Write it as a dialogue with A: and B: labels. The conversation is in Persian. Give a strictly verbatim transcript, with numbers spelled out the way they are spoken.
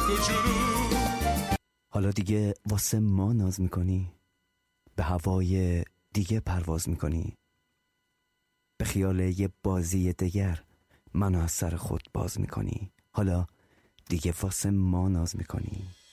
A: کوچولو.
B: حالا دیگه واسه ما ناز میکنی؟ به هوای دیگه پرواز میکنی؟ به خیال یه بازی دیگر منو از سر خود باز میکنی؟ حالا دیگه واسه ما ناز میکنی؟